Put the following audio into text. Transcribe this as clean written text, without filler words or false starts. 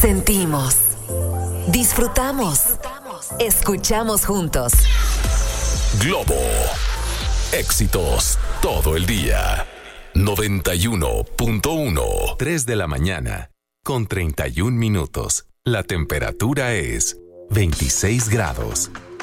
Sentimos, disfrutamos, escuchamos juntos. Globo. Éxitos todo el día. 91.1. 3 de la mañana con 31 minutos. La temperatura es 26 grados.